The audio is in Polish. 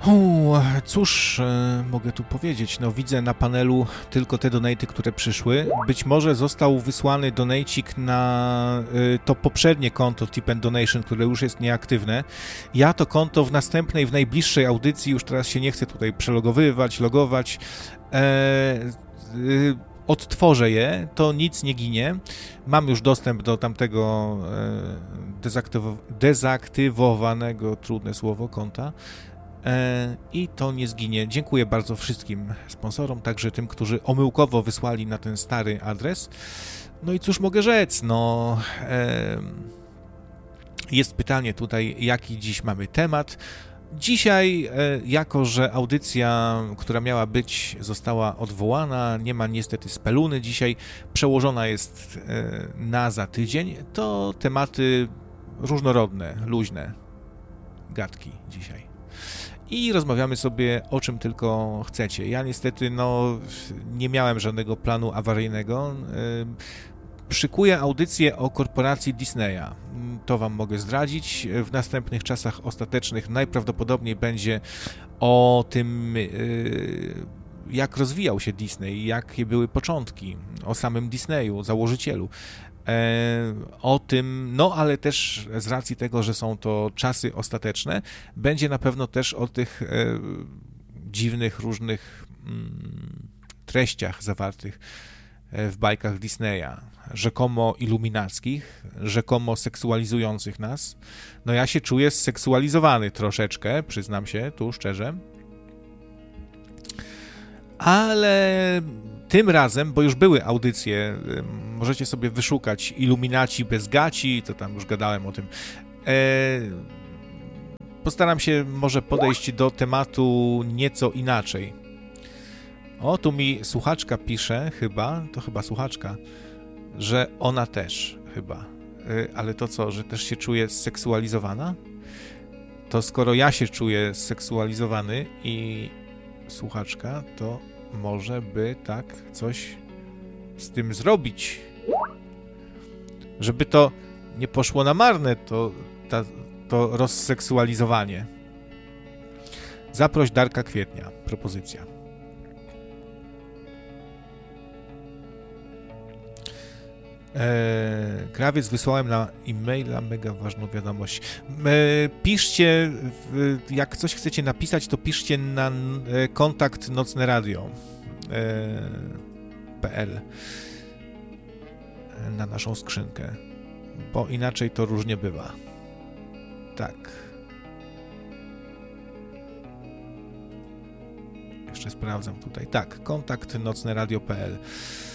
Cóż, mogę tu powiedzieć, no widzę na panelu tylko te donaty, które przyszły. Być może został wysłany donacik na to poprzednie konto Tip and Donation, które już jest nieaktywne. Ja to konto w najbliższej audycji, już teraz się nie chcę tutaj przelogowywać, logować, odtworzę je, to nic nie ginie. Mam już dostęp do tamtego dezaktywowanego, trudne słowo, konta. I to nie zginie. Dziękuję bardzo wszystkim sponsorom, także tym, którzy omyłkowo wysłali na ten stary adres. No i cóż mogę rzec, no jest pytanie tutaj, jaki dziś mamy temat. Dzisiaj, jako że audycja, która miała być, została odwołana, nie ma niestety speluny dzisiaj, przełożona jest na za tydzień, to tematy różnorodne, luźne, gadki dzisiaj. I rozmawiamy sobie o czym tylko chcecie. Ja niestety nie miałem żadnego planu awaryjnego. Szykuję audycję o korporacji Disneya. To wam mogę zdradzić. W następnych czasach ostatecznych najprawdopodobniej będzie o tym, jak rozwijał się Disney, jakie były początki, o samym Disneyu, założycielu. O tym, ale też z racji tego, że są to czasy ostateczne, będzie na pewno też o tych dziwnych, różnych treściach zawartych w bajkach Disneya, rzekomo iluminackich, rzekomo seksualizujących nas. No ja się czuję zseksualizowany troszeczkę, przyznam się tu szczerze, ale tym razem, bo już były audycje, możecie sobie wyszukać Iluminaci bez gaci, to tam już gadałem o tym. Postaram się może podejść do tematu nieco inaczej. O, tu mi słuchaczka pisze, chyba słuchaczka, że ona też chyba. Ale to co, że też się czuje zseksualizowana? To skoro ja się czuję zseksualizowany i słuchaczka, to może by tak coś z tym zrobić, żeby to nie poszło na marne, to rozseksualizowanie. Zaproś Darka Kwietnia. Propozycja. Krawiec, wysłałem na e-maila mega ważną wiadomość. Piszcie, jak coś chcecie napisać, to piszcie na kontakt nocneradio.pl na naszą skrzynkę, bo inaczej to różnie bywa. Tak. Jeszcze sprawdzam tutaj. Tak, kontakt nocneradio.pl.